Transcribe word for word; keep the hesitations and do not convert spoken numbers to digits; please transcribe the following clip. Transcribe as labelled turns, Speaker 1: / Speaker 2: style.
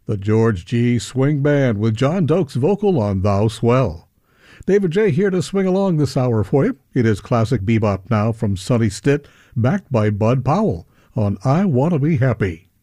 Speaker 1: The George G. Swing Band with John Doakes vocal on Thou Swell. David J. here to swing along this hour for you. It is classic bebop now from Sonny Stitt, backed by Bud Powell on I Wanna Be Happy.